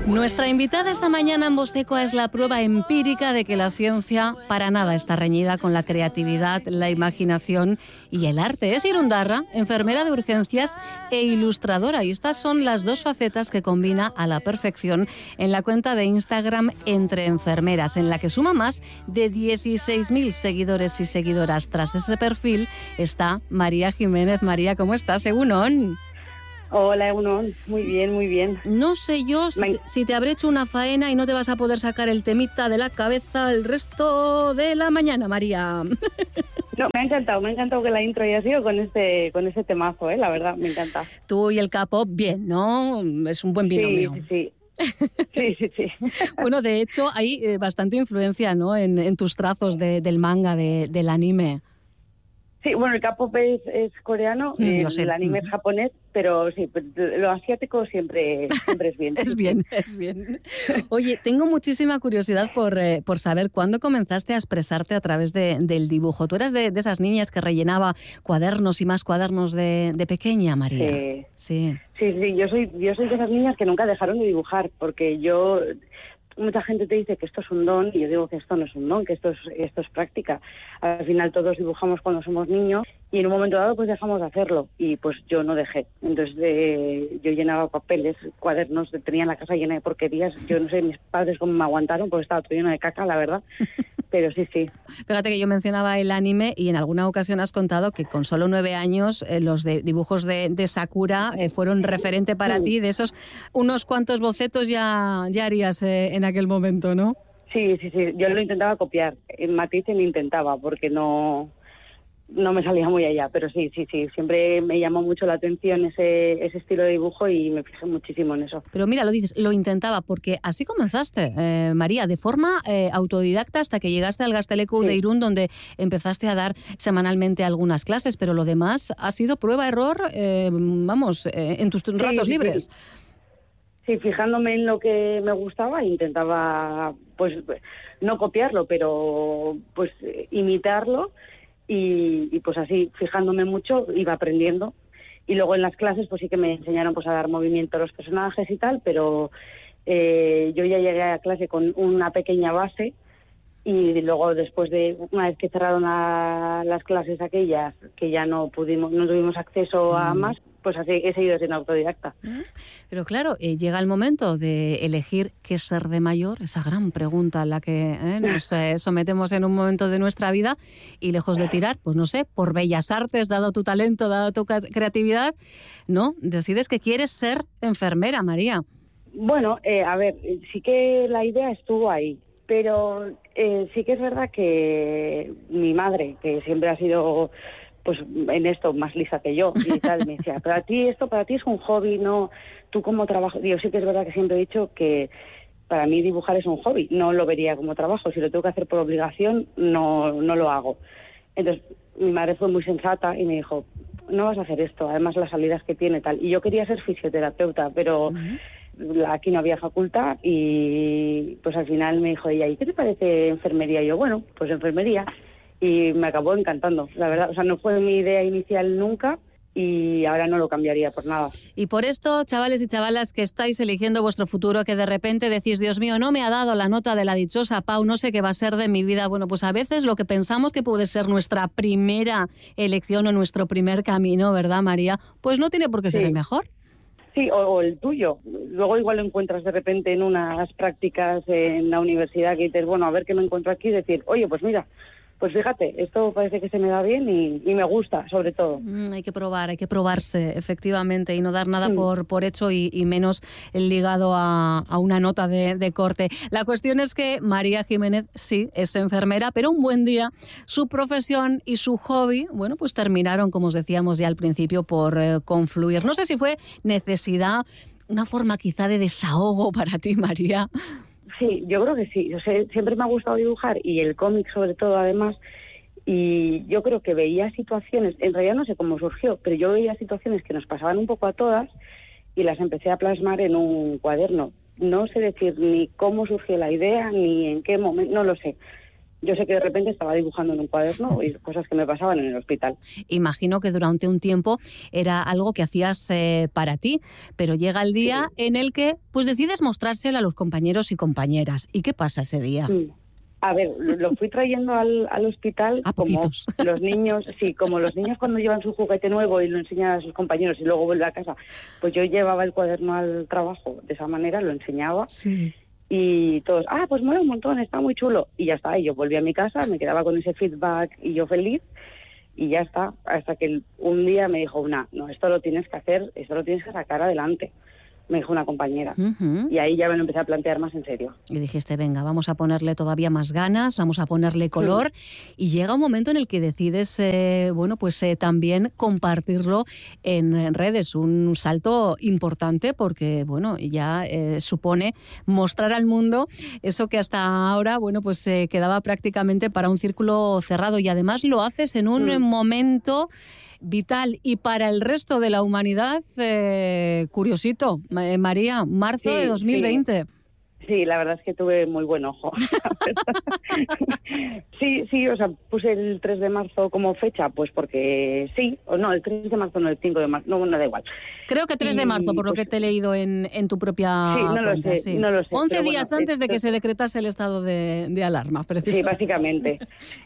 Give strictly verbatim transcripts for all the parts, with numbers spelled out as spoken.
Nuestra invitada esta mañana en Voz Eco es la prueba empírica de que la ciencia para nada está reñida con la creatividad, la imaginación y el arte. Es Irundarra, enfermera de urgencias e ilustradora, y estas son las dos facetas que combina a la perfección en la cuenta de Instagram Entre Enfermeras, en la que suma más de dieciséis mil seguidores y seguidoras. Tras ese perfil está María Jiménez. María, ¿cómo estás? Egunon. Hola, Egunon. Muy bien, muy bien. No sé yo si, Me... te, si te habré hecho una faena y no te vas a poder sacar el temita de la cabeza el resto de la mañana, María. No, me ha encantado, me ha encantado que la intro haya sido con este, con ese temazo, ¿eh? La verdad, me encanta. Tú y el K-pop, bien, ¿no? Es un buen binomio. Sí, sí, sí. Sí, sí, sí. Bueno, de hecho, hay eh, bastante influencia, ¿no? En, en tus trazos de, del manga, de, del anime. Sí, bueno, el K-pop es, es coreano, Mm, el, lo sé. el anime Mm. es japonés, pero sí, lo asiático siempre, siempre es bien. Es bien, es bien. Oye, tengo muchísima curiosidad por, eh, por saber cuándo comenzaste a expresarte a través de, del dibujo. ¿Tú eras de, de esas niñas que rellenaba cuadernos y más cuadernos de, de pequeña, María? Sí. Sí. Sí, sí, yo soy, yo soy de esas niñas que nunca dejaron de dibujar, porque yo... Mucha gente te dice que esto es un don y yo digo que esto no es un don, que esto es, esto es práctica. Al final todos dibujamos cuando somos niños y en un momento dado pues dejamos de hacerlo y pues yo no dejé. Entonces eh, yo llenaba papeles, cuadernos, tenía la casa llena de porquerías. Yo no sé mis padres cómo me aguantaron porque estaba todo lleno de caca, la verdad. Pero sí, sí. Fíjate que yo mencionaba el anime y en alguna ocasión has contado que con solo nueve años eh, los de, dibujos de, de Sakura eh, fueron referente para Sí. ti. De esos unos cuantos bocetos ya, ya harías eh, en aquel momento, ¿no? Sí, sí, sí. Yo lo intentaba copiar. En Matisse lo intentaba porque no... no me salía muy allá, pero sí, sí, sí, siempre me llamó mucho la atención ese, ese estilo de dibujo y me fijé muchísimo en eso. Pero mira, lo dices, lo intentaba, porque así comenzaste, eh, María, de forma eh, autodidacta hasta que llegaste al Gazteleku Sí. de Irún, donde empezaste a dar semanalmente algunas clases, pero lo demás ha sido prueba-error, eh, vamos, eh, en tus ratos Sí, libres. Sí. Sí, fijándome en lo que me gustaba, intentaba, pues, no copiarlo, pero, pues, imitarlo. Y, y pues así, fijándome mucho, iba aprendiendo. Y luego en las clases pues sí que me enseñaron pues a dar movimiento a los personajes y tal, pero eh, yo ya llegué a clase con una pequeña base y luego después de, una vez que cerraron la, las clases aquellas, que ya no pudimos, no tuvimos acceso a más, pues así he seguido siendo autodidacta. Pero claro, eh, llega el momento de elegir qué ser de mayor, esa gran pregunta a la que eh, nos eh, sometemos en un momento de nuestra vida, y lejos de tirar, pues no sé, por bellas artes, dado tu talento, dado tu creatividad, ¿no? Decides que quieres ser enfermera, María. Bueno, eh, a ver, sí que la idea estuvo ahí, pero eh, sí que es verdad que mi madre, que siempre ha sido... pues en esto más lisa que yo y tal, me decía, para ti esto, para ti es un hobby, no, tú como trabajo, yo sí que es verdad que siempre he dicho que para mí dibujar es un hobby, no lo vería como trabajo, si lo tengo que hacer por obligación, no, no lo hago. Entonces, mi madre fue muy sensata y me dijo, no vas a hacer esto, además las salidas que tiene tal, y yo quería ser fisioterapeuta, pero uh-huh. aquí no había facultad y pues al final me dijo ella, ¿y qué te parece enfermería? Y yo, bueno, pues enfermería. Y me acabó encantando, la verdad. O sea, no fue mi idea inicial nunca y ahora no lo cambiaría por nada. Y por esto, chavales y chavalas que estáis eligiendo vuestro futuro, que de repente decís, Dios mío, no me ha dado la nota de la dichosa Pau, no sé qué va a ser de mi vida. Bueno, pues a veces lo que pensamos que puede ser nuestra primera elección o nuestro primer camino, ¿verdad, María? Pues no tiene por qué Sí. ser el mejor. Sí, o, o el tuyo. Luego igual lo encuentras de repente en unas prácticas en la universidad que dices, bueno, a ver qué me encuentro aquí y decir, oye, pues mira... Pues fíjate, esto parece que se me da bien y, y me gusta, sobre todo. Mm, hay que probar, hay que probarse, efectivamente, y no dar nada mm. por, por hecho y, y menos ligado a, a una nota de, de corte. La cuestión es que María Jiménez sí es enfermera, pero un buen día su profesión y su hobby, bueno, pues terminaron, como os decíamos ya al principio, por eh, confluir. No sé si fue necesidad, una forma quizá de desahogo para ti, María. Sí, yo creo que sí. Yo sé, siempre me ha gustado dibujar y el cómic sobre todo además, y yo creo que veía situaciones, en realidad no sé cómo surgió, pero yo veía situaciones que nos pasaban un poco a todas y las empecé a plasmar en un cuaderno. No sé decir ni cómo surgió la idea, ni en qué momento, no lo sé. Yo sé que de repente estaba dibujando en un cuaderno y cosas que me pasaban en el hospital. Imagino que durante un tiempo era algo que hacías eh, para ti, pero llega el día sí. en el que pues decides mostrárselo a los compañeros y compañeras. ¿Y qué pasa ese día? Sí. A ver, lo fui trayendo al, al hospital a como poquitos. los niños, sí, como los niños cuando llevan su juguete nuevo y lo enseñan a sus compañeros y luego vuelven a casa, pues yo llevaba el cuaderno al trabajo de esa manera, lo enseñaba sí. y todos, ah, pues mola un montón, está muy chulo. Y ya está, y yo volví a mi casa, me quedaba con ese feedback y yo feliz y ya está, hasta que un día me dijo una, no, esto lo tienes que hacer, esto lo tienes que sacar adelante. Me dijo una compañera. Uh-huh. Y ahí ya me lo empecé a plantear más en serio. Y dijiste, venga, vamos a ponerle todavía más ganas, vamos a ponerle color. Sí. Y llega un momento en el que decides, eh, bueno, pues eh, también compartirlo en redes. Un salto importante porque, bueno, ya eh, supone mostrar al mundo eso que hasta ahora, bueno, pues eh, quedaba prácticamente para un círculo cerrado. Y además lo haces en un mm. momento vital y para el resto de la humanidad, eh, curiosito, eh, María, marzo sí, de dos mil veinte. Sí. Sí, la verdad es que tuve muy buen ojo. sí, sí, o sea, puse el tres de marzo como fecha, pues porque sí, o no, el tres de marzo, no el cinco de marzo, no, bueno, da igual. Creo que tres de marzo, por lo pues, que te he leído en, en tu propia sí, no cuenta. Lo sé, sí, no lo sé. once días bueno, antes de que se decretase el estado de, de alarma, precisamente. Sí, básicamente.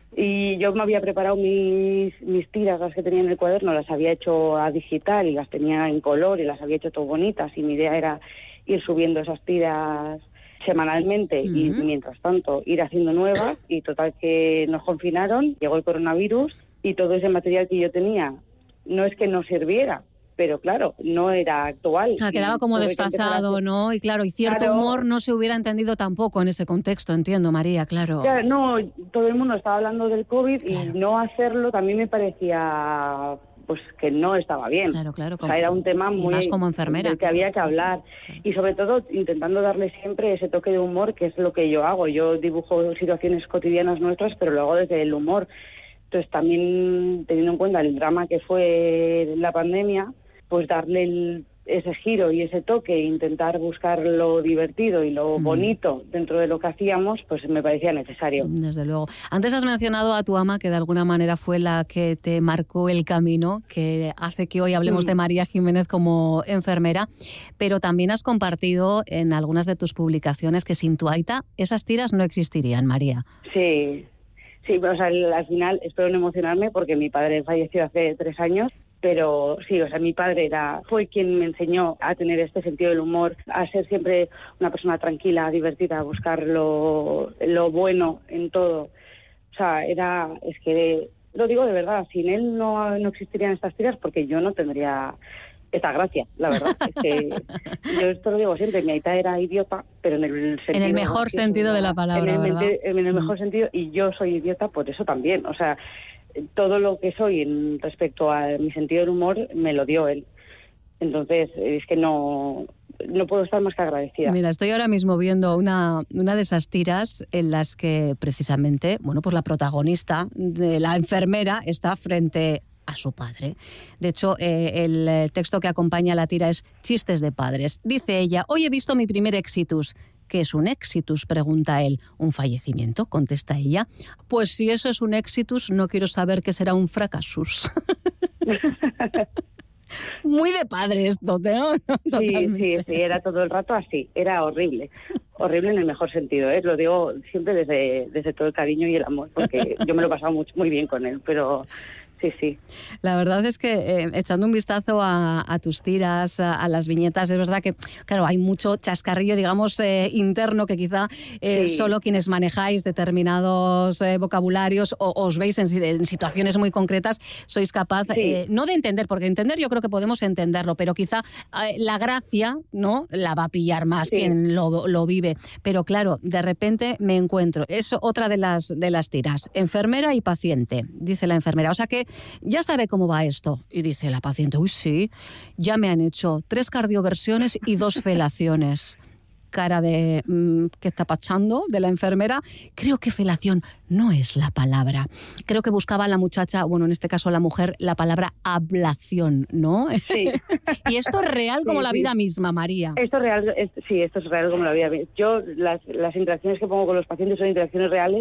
Y yo me había preparado mis, mis tiras, las que tenía en el cuaderno, las había hecho a digital y las tenía en color y las había hecho todo bonitas y mi idea era ir subiendo esas tiras semanalmente uh-huh. y mientras tanto ir haciendo nuevas y total que nos confinaron, llegó el coronavirus y todo ese material que yo tenía no es que no sirviera, pero claro, no era actual. O sea, quedaba como desfasado, ¿no? Y claro, y cierto claro, humor no se hubiera entendido tampoco en ese contexto, entiendo, María, claro. Ya, no, todo el mundo estaba hablando del COVID claro. y no hacerlo también me parecía pues que no estaba bien. Claro, claro. O sea, era un tema muy... más como enfermera. Del que había que hablar. Claro. Y sobre todo intentando darle siempre ese toque de humor, que es lo que yo hago. Yo dibujo situaciones cotidianas nuestras, pero lo hago desde el humor. Entonces también teniendo en cuenta el drama que fue la pandemia, pues darle el, ese giro y ese toque, intentar buscar lo divertido y lo mm. bonito dentro de lo que hacíamos, pues me parecía necesario. Desde luego. Antes has mencionado a tu ama, que de alguna manera fue la que te marcó el camino, que hace que hoy hablemos mm. de María Jiménez como enfermera, pero también has compartido en algunas de tus publicaciones que sin tu aita esas tiras no existirían, María. Sí, sí, pero o sea, al final espero no emocionarme porque mi padre falleció hace tres años. Pero sí, o sea, mi padre era fue quien me enseñó a tener este sentido del humor, a ser siempre una persona tranquila, divertida, a buscar lo, lo bueno en todo. O sea, era, es que, lo digo de verdad, sin él no, no existirían estas tiras porque yo no tendría esta gracia, la verdad. Es que yo esto lo digo siempre, mi aita era idiota, pero en el sentido... En el mejor gracioso, sentido de la palabra, en el, ¿verdad? En el mejor mm. sentido, y yo soy idiota por eso también, o sea... Todo lo que soy en respecto a mi sentido del humor me lo dio él. Entonces, es que no, no puedo estar más que agradecida. Mira, estoy ahora mismo viendo una, una de esas tiras en las que precisamente, bueno, pues la protagonista, de la enfermera, está frente a su padre. De hecho, eh, el texto que acompaña la tira es Chistes de padres. Dice ella, hoy he visto mi primer exitus. ¿Qué es un exitus?, pregunta él. ¿Un fallecimiento?, contesta ella. Pues si eso es un exitus, no quiero saber qué será un fracasus. Muy de padre esto, ¿no? Sí, sí, sí, era todo el rato así. Era horrible. Horrible en el mejor sentido, ¿eh? Lo digo siempre desde, desde todo el cariño y el amor, porque yo me lo he pasado mucho, muy bien con él, pero... Sí, sí. La verdad es que eh, echando un vistazo a, a tus tiras, a, a las viñetas, es verdad que, claro, hay mucho chascarrillo, digamos, eh, interno que quizá eh, sí. solo quienes manejáis determinados eh, vocabularios o os veis en, en situaciones muy concretas sois capaz, sí. eh, no de entender, porque entender yo creo que podemos entenderlo, pero quizá eh, la gracia, ¿no?, la va a pillar más sí. quien lo, lo vive. Pero claro, de repente me encuentro, es otra de las, de las tiras, enfermera y paciente, dice la enfermera, o sea que ya sabe cómo va esto. Y dice la paciente, uy, sí, ya me han hecho tres cardioversiones y dos felaciones. Cara de, mmm, ¿qué está pasando?, de la enfermera. Creo que felación no es la palabra. Creo que buscaba la muchacha, bueno, en este caso la mujer, la palabra ablación, ¿no? Sí. Y esto es real como sí, la sí. vida misma, María. Esto es real, es, sí, esto es real como la vida misma. Yo, las, las interacciones que pongo con los pacientes son interacciones reales,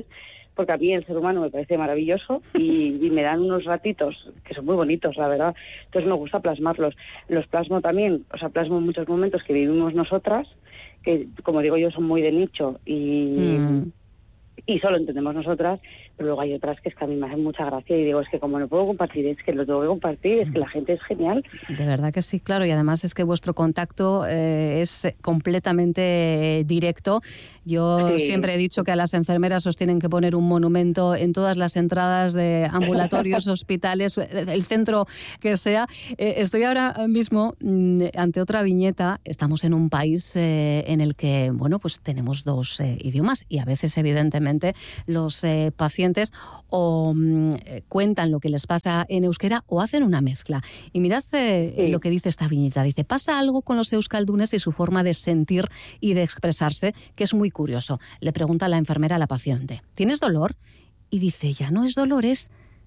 porque a mí el ser humano me parece maravilloso y, y me dan unos ratitos que son muy bonitos, la verdad. Entonces me gusta plasmarlos. Los plasmo también, o sea, plasmo muchos momentos que vivimos nosotras, que como digo yo son muy de nicho y... Mm. y solo entendemos nosotras, pero luego hay otras que es que a mí me hacen mucha gracia y digo, es que como no puedo compartir, es que lo tengo que compartir, es que la gente es genial. De verdad que sí, claro, y además es que vuestro contacto eh, es completamente directo. Yo sí. siempre he dicho que a las enfermeras os tienen que poner un monumento en todas las entradas de ambulatorios, hospitales, el centro que sea. Eh, estoy ahora mismo mm, ante otra viñeta. Estamos en un país eh, en el que, bueno, pues tenemos dos eh, idiomas y a veces, evidentemente, los eh, pacientes o mm, cuentan lo que les pasa en euskera o hacen una mezcla. Y mirad eh, sí. lo que dice esta viñeta. Dice, pasa algo con los euskaldunes y su forma de sentir y de expresarse, que es muy curioso. Le pregunta la enfermera a la paciente, ¿tienes dolor? Y dice, ya no es dolor, es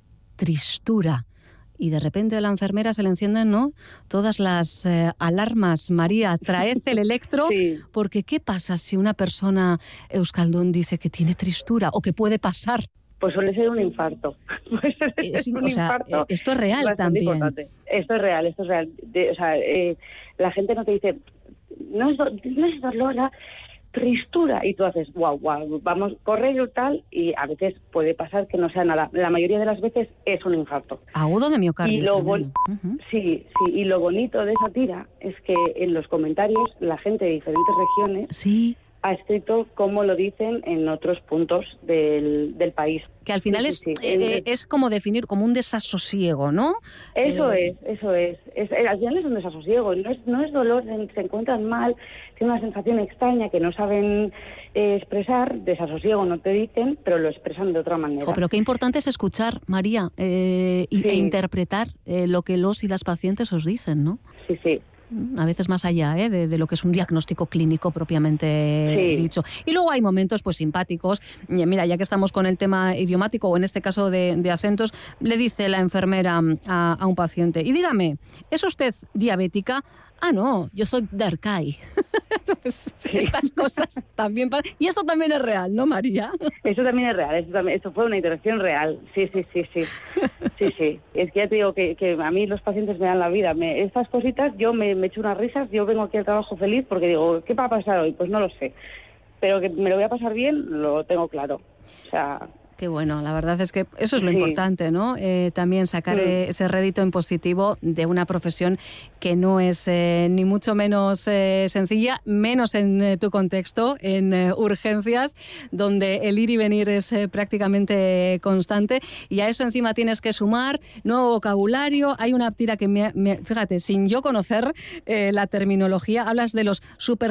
tristura. Y de repente a la enfermera se le encienden, ¿no?, todas las eh, alarmas. María, traed el electro, sí. porque ¿qué pasa si una persona euskaldún dice que tiene tristura o que puede pasar? Pues suele ser un infarto. Puede ser es, un o sea, infarto. Esto es real también. Importante. Esto es real, esto es real. De, o sea, eh, la gente no te dice, no es, do, no es dolor, ¿no? Tristura, y tú haces, guau, guau, vamos, corre y tal, y a veces puede pasar que no sea nada. La mayoría de las veces es un infarto. Agudo de miocardio. Y lo bon- uh-huh. sí, sí, y lo bonito de esa tira es que en los comentarios la gente de diferentes regiones sí. ha escrito cómo lo dicen en otros puntos del, del país. Que al final sí, sí, es, sí. Eh, es como definir como un desasosiego, ¿no? Eso eh... es, eso es. es. Al final es un desasosiego, no es, no es dolor, se encuentran mal, tienen una sensación extraña que no saben eh, expresar, desasosiego no te dicen, pero lo expresan de otra manera. Oh, pero qué importante es escuchar, María, eh, y, sí. e interpretar eh, lo que los y las pacientes os dicen, ¿no? Sí, sí. A veces más allá ¿eh? de, de lo que es un diagnóstico clínico propiamente sí. dicho. Y luego hay momentos pues simpáticos. Mira, ya que estamos con el tema idiomático, o en este caso de, de acentos, le dice la enfermera a, a un paciente, y dígame, ¿es usted diabética? Ah, no, yo soy de Arcai. Pues, sí. Estas cosas también... Y esto también es real, ¿no, María? Eso también es real, eso, también, eso fue una interacción real. Sí, sí, sí, sí. Sí, sí. Es que ya te digo que, que a mí los pacientes me dan la vida. Me, estas cositas, yo me, me echo unas risas, yo vengo aquí al trabajo feliz porque digo, ¿qué va a pasar hoy? Pues no lo sé. Pero que me lo voy a pasar bien, lo tengo claro. O sea... Qué bueno, la verdad es que eso es lo sí. importante, ¿no? Eh, también sacar sí. ese rédito en positivo de una profesión que no es eh, ni mucho menos eh, sencilla, menos en eh, tu contexto, en eh, urgencias, donde el ir y venir es eh, prácticamente constante, y a eso encima tienes que sumar nuevo vocabulario. Hay una tira que, me, me, fíjate, sin yo conocer eh, la terminología, hablas de los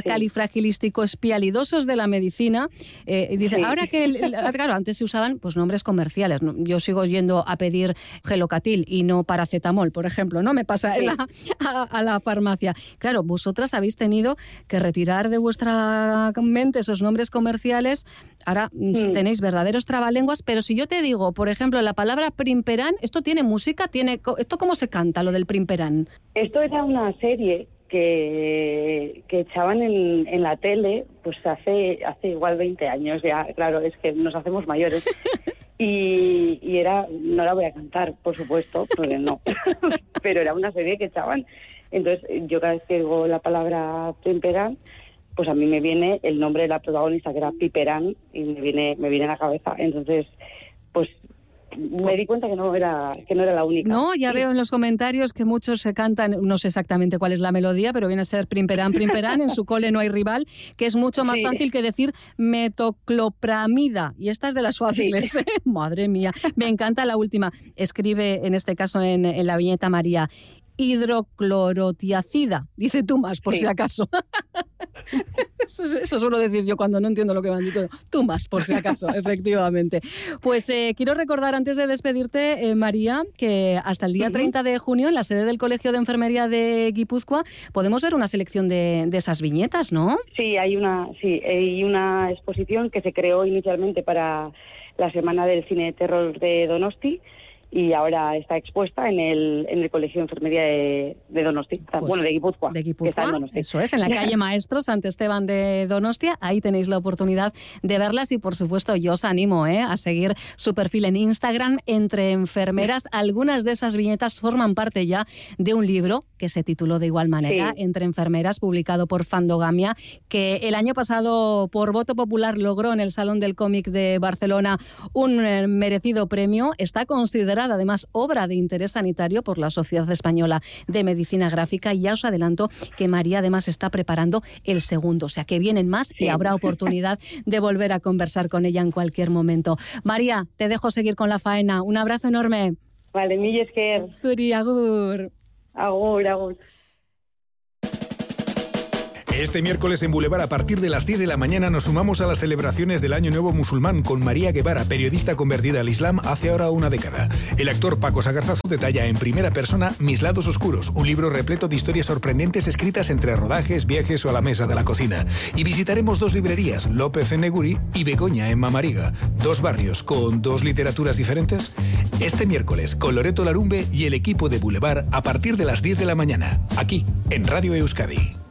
supercalifragilístico-espialidosos de la medicina, eh, y dice, sí. ahora que, el, claro, antes se usaban pues nombres comerciales. Yo sigo yendo a pedir gelocatil y no paracetamol, por ejemplo, ¿no? Me pasa sí. la, a, a la farmacia. Claro, vosotras habéis tenido que retirar de vuestra mente esos nombres comerciales. Ahora sí. tenéis verdaderos trabalenguas, pero si yo te digo, por ejemplo, la palabra primperán, ¿esto tiene música? ¿Tiene, ¿esto cómo se canta, lo del primperán? Esto era una serie que, que echaban en, en la tele, pues hace hace igual veinte años ya, claro, es que nos hacemos mayores. Y, y era, no la voy a cantar, por supuesto, porque no, pero era una serie que echaban. Entonces, yo cada vez que digo la palabra Primperán, pues a mí me viene el nombre de la protagonista, que era Piperán, y me viene, me viene a la cabeza. Entonces, pues... me di cuenta que no era que no era la única. No, ya sí. veo en los comentarios que muchos se cantan, no sé exactamente cuál es la melodía, pero viene a ser Primperán, Primperán, en su cole no hay rival, que es mucho más sí. fácil que decir metoclopramida. Y esta es de las fáciles, sí. ¿eh? Madre mía. Me encanta la última. Escribe, en este caso, en, en la viñeta María, hidroclorotiacida. Dice tú más, por sí. si acaso. Eso, eso suelo decir yo cuando no entiendo lo que me han dicho. Tú más, por si acaso, efectivamente. Pues eh, quiero recordar, antes de despedirte, eh, María, que hasta el día uh-huh. treinta de junio, en la sede del Colegio de Enfermería de Guipúzcoa, podemos ver una selección de, de esas viñetas, ¿no? Sí, hay una, sí, hay una exposición que se creó inicialmente para la Semana del Cine de Terror de Donosti, y ahora está expuesta en el en el Colegio de Enfermería de, de Donosti, pues, bueno, de Guipúzcoa. De Guipúzcoa, eso es, en la calle Maestro Sant Esteban de Donostia. Ahí tenéis la oportunidad de verlas y, por supuesto, yo os animo ¿eh? a seguir su perfil en Instagram, Entre Enfermeras. Algunas de esas viñetas forman parte ya de un libro que se tituló de igual manera, sí. Entre Enfermeras, publicado por Fandogamia, que el año pasado, por voto popular, logró en el Salón del Cómic de Barcelona un merecido premio. Está considerada además obra de interés sanitario por la Sociedad Española de Medicina Gráfica, y ya os adelanto que María además está preparando el segundo, o sea que vienen más sí. y habrá oportunidad de volver a conversar con ella en cualquier momento. María, te dejo seguir con la faena. Un abrazo enorme. Vale, mil esker. Zuri, agur. Agur, agur. Este miércoles en Boulevard, a partir de las diez de la mañana, nos sumamos a las celebraciones del Año Nuevo Musulmán con María Guevara, periodista convertida al Islam hace ahora una década. El actor Paco Sagarzazo detalla en primera persona Mis lados oscuros, un libro repleto de historias sorprendentes escritas entre rodajes, viajes o a la mesa de la cocina. Y visitaremos dos librerías, López en Neguri y Begoña en Mamariga. Dos barrios con dos literaturas diferentes. Este miércoles, con Loreto Larumbe y el equipo de Boulevard, a partir de las diez de la mañana, aquí, en Radio Euskadi.